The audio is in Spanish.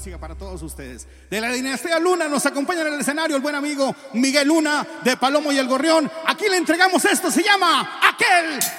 música para todos ustedes. De la dinastía Luna nos acompaña en el escenario el buen amigo Miguel Luna de Palomo y el Gorrión. Aquí le entregamos esto, se llama Aquel